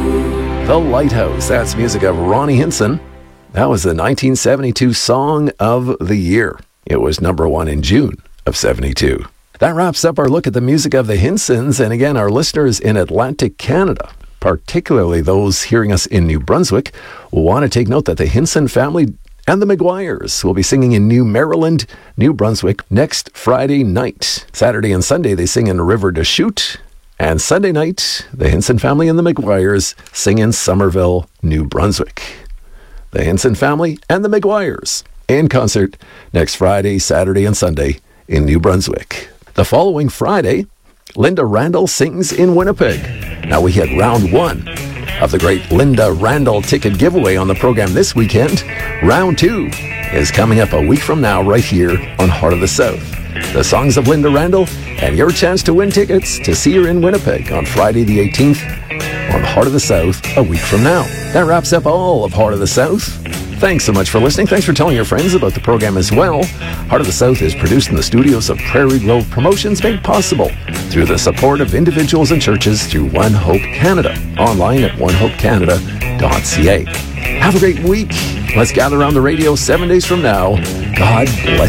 The Lighthouse. That's music of Ronnie Hinson. That was the 1972 Song of the Year. It was number one in June of 72. That wraps up our look at the music of the Hinsons. And again, our listeners in Atlantic Canada, particularly those hearing us in New Brunswick, will want to take note that the Hinson family and the Maguires will be singing in New Maryland, New Brunswick next Friday night. Saturday and Sunday, they sing in River des Chutes. And Sunday night, the Hinson family and the Maguires sing in Somerville, New Brunswick. The Hinson family and the Maguires in concert next Friday, Saturday, and Sunday in New Brunswick. The following Friday, Linda Randall sings in Winnipeg. Now, we had round one of the great Linda Randall ticket giveaway on the program this weekend. Round two is coming up a week from now right here on Heart of the South. The songs of Linda Randall and your chance to win tickets to see her in Winnipeg on Friday the 18th on Heart of the South a week from now. That wraps up all of Heart of the South. Thanks so much for listening. Thanks for telling your friends about the program as well. Heart of the South is produced in the studios of Prairie Grove Promotions, made possible through the support of individuals and churches through One Hope Canada, online at onehopecanada.ca. Have a great week. Let's gather around the radio 7 days from now. God bless.